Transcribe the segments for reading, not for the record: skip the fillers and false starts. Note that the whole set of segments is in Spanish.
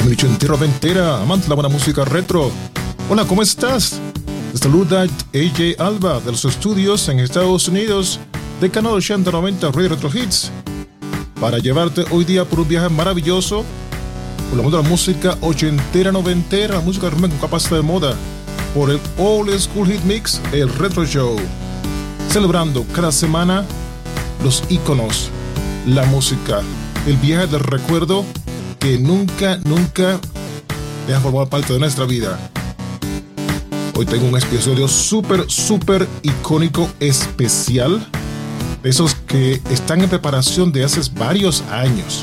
familia entera ventera, amante de la buena música retro. Hola, ¿cómo estás? Te saluda AJ Alba de los estudios en Estados Unidos de Canal 8090 Radio Retro Hits para llevarte hoy día por un viaje maravilloso por el mundo de la música ochentera, noventera, la música con capacidad de moda, por el Old School Hit Mix, el Retro Show, celebrando cada semana los íconos, la música, el viaje del recuerdo que nunca deja formar parte de nuestra vida. Hoy tengo un episodio súper icónico, especial, de esos que están en preparación de hace varios años.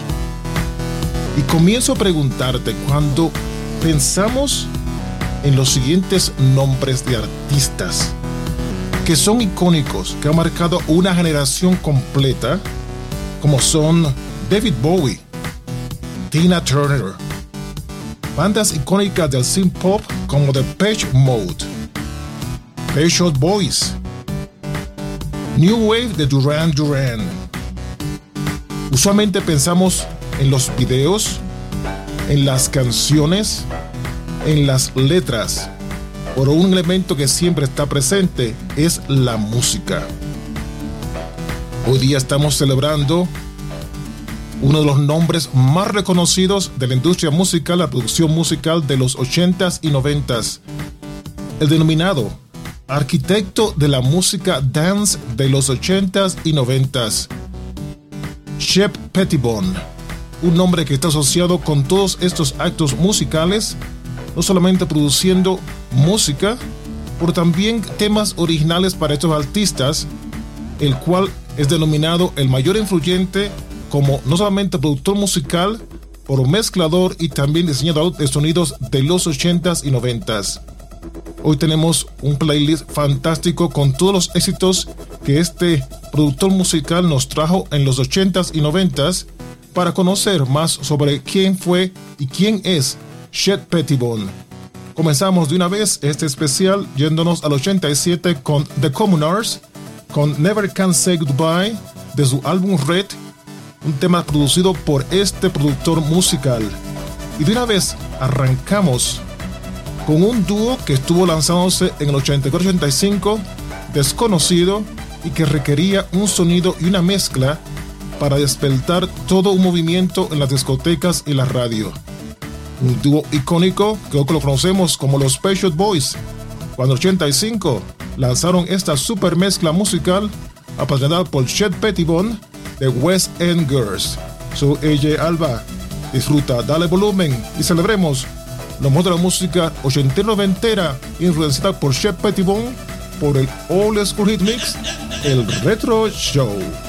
Y comienzo a preguntarte, cuando pensamos en los siguientes nombres de artistas que son icónicos, que han marcado una generación completa, como son David Bowie, Tina Turner, bandas icónicas del synth pop como Depeche Mode, Pet Shop Boys, New Wave de Duran Duran. Usualmente pensamos en los videos, en las canciones, en las letras, pero un elemento que siempre está presente es la música. Hoy día estamos celebrando uno de los nombres más reconocidos de la industria musical, la producción musical de los 80s y 90s, el denominado arquitecto de la música dance de los 80s y 90s, Shep Pettibone, un nombre que está asociado con todos estos actos musicales, no solamente produciendo música, pero también temas originales para estos artistas, el cual es denominado el mayor influyente como no solamente productor musical, pero mezclador y también diseñador de sonidos de los 80s y 90s. Hoy tenemos un playlist fantástico con todos los éxitos que este productor musical nos trajo en los 80s y 90s para conocer más sobre quién fue y quién es Shep Pettibone. Comenzamos de una vez este especial yéndonos al 87 con The Communards, con Never Can Say Goodbye de su álbum Red, un tema producido por este productor musical. Y de una vez arrancamos con un dúo que estuvo lanzándose en el 84-85, desconocido, y que requería un sonido y una mezcla para despertar todo un movimiento en las discotecas y la radio. Un dúo icónico que hoy lo conocemos como los Pet Shop Boys, cuando en el 85 lanzaron esta super mezcla musical apasionada por Shep Pettibone de West End Girls. Soy AJ Alba. Disfruta, dale volumen y celebremos lo mejor de la música ochentera-noventera influenciada por Shep Pettibone por el Old School Hit Mix, el Retro Show.